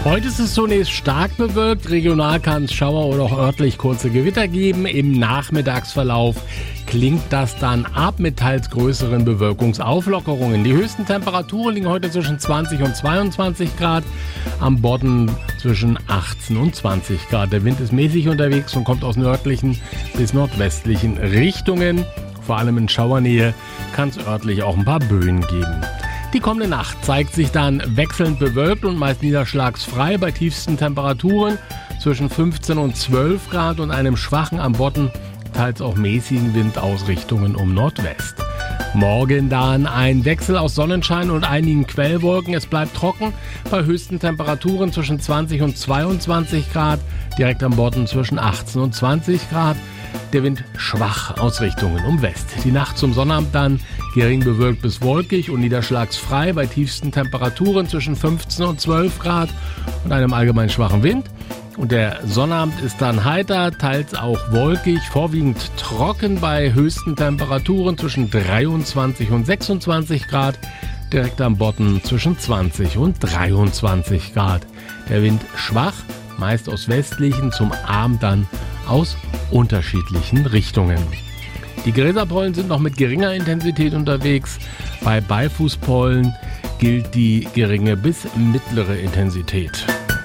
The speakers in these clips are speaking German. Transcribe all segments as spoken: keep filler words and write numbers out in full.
Heute ist es zunächst stark bewölkt, regional kann es Schauer oder auch örtlich kurze Gewitter geben. Im Nachmittagsverlauf klingt das dann ab mit teils größeren Bewölkungsauflockerungen. Die höchsten Temperaturen liegen heute zwischen zwanzig und zweiundzwanzig Grad, am Bodden zwischen achtzehn und zwanzig Grad. Der Wind ist mäßig unterwegs und kommt aus nördlichen bis nordwestlichen Richtungen. Vor allem in Schauernähe kann es örtlich auch ein paar Böen geben. Die kommende Nacht zeigt sich dann wechselnd bewölkt und meist niederschlagsfrei bei tiefsten Temperaturen zwischen fünfzehn und zwölf Grad und einem schwachen, am Bodden teils auch mäßigen Windausrichtungen um Nordwest. Morgen dann ein Wechsel aus Sonnenschein und einigen Quellwolken. Es bleibt trocken bei höchsten Temperaturen zwischen zwanzig und zweiundzwanzig Grad, direkt am Bodden zwischen achtzehn und zwanzig Grad. Der Wind schwach aus Richtungen um West. Die Nacht zum Sonnabend dann gering bewölkt bis wolkig und niederschlagsfrei bei tiefsten Temperaturen zwischen fünfzehn und zwölf Grad und einem allgemein schwachen Wind. Und der Sonnabend ist dann heiter, teils auch wolkig, vorwiegend trocken bei höchsten Temperaturen zwischen dreiundzwanzig und sechsundzwanzig Grad, direkt am Bodden zwischen zwanzig und dreiundzwanzig Grad. Der Wind schwach, meist aus westlichen, zum Abend dann aus unterschiedlichen Richtungen. Die Gräserpollen sind noch mit geringer Intensität unterwegs. Bei Beifußpollen gilt die geringe bis mittlere Intensität.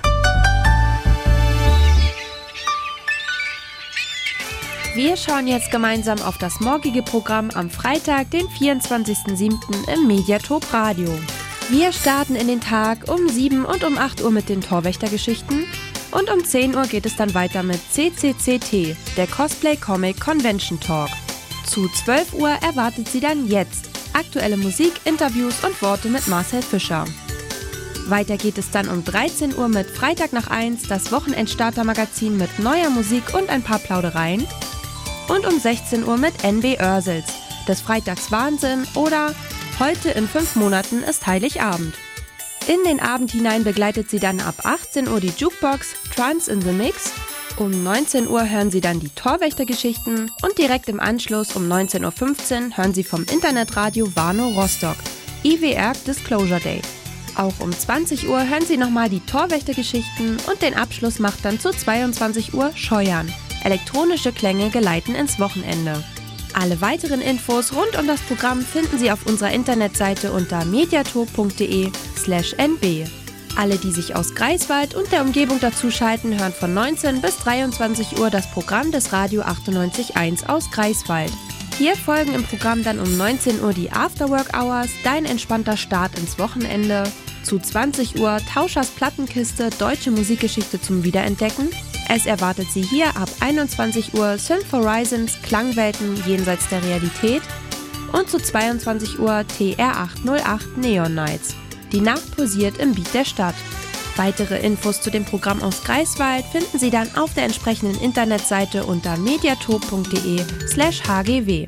Wir schauen jetzt gemeinsam auf das morgige Programm am Freitag, den vierundzwanzigsten siebten im Mediatop Radio. Wir starten in den Tag um sieben und um acht Uhr mit den Torwächtergeschichten. Und um zehn Uhr geht es dann weiter mit C C C T, der Cosplay Comic Convention Talk. Zu zwölf Uhr erwartet sie dann jetzt aktuelle Musik, Interviews und Worte mit Marcel Fischer. Weiter geht es dann um dreizehn Uhr mit Freitag nach eins, das Wochenendstarter-Magazin mit neuer Musik und ein paar Plaudereien. Und um sechzehn Uhr mit N B Oersels, des Freitags Wahnsinn oder Heute in fünf Monaten ist Heiligabend. In den Abend hinein begleitet sie dann ab achtzehn Uhr die Jukebox Trance in the Mix. Um neunzehn Uhr hören sie dann die Torwächtergeschichten und direkt im Anschluss um neunzehn Uhr fünfzehn hören sie vom Internetradio Warnow Rostock I W R Disclosure Day. Auch um zwanzig Uhr hören sie nochmal die Torwächtergeschichten und den Abschluss macht dann zu zweiundzwanzig Uhr Scheuern. Elektronische Klänge geleiten ins Wochenende. Alle weiteren Infos rund um das Programm finden Sie auf unserer Internetseite unter mediatop punkt de slash n b. Alle, die sich aus Greifswald und der Umgebung dazuschalten, hören von neunzehn bis dreiundzwanzig Uhr das Programm des Radio achtundneunzig Komma eins aus Greifswald. Hier folgen im Programm dann um neunzehn Uhr die Afterwork Hours, dein entspannter Start ins Wochenende. Zu zwanzig Uhr Tauschers Plattenkiste, deutsche Musikgeschichte zum Wiederentdecken. Es erwartet Sie hier ab einundzwanzig Uhr Synth Horizons, Klangwelten jenseits der Realität. Und zu zweiundzwanzig Uhr T R achthundertacht Neon Nights. Die Nacht pulsiert im Beat der Stadt. Weitere Infos zu dem Programm aus Greifswald finden Sie dann auf der entsprechenden Internetseite unter mediatop punkt de slash h g w.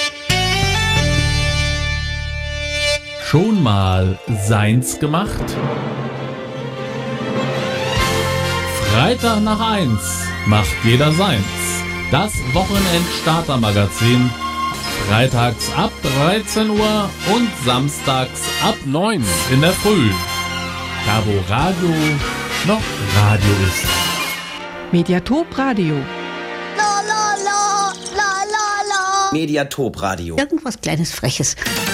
Schon mal seins gemacht? Freitag nach eins macht jeder seins. Das Wochenend-Starter-Magazin. Freitags ab dreizehn Uhr und samstags ab neun in der Früh. Da wo Radio noch Radio ist. Mediatop Radio. La la la, la la la. Mediatop Radio. Irgendwas Kleines Freches.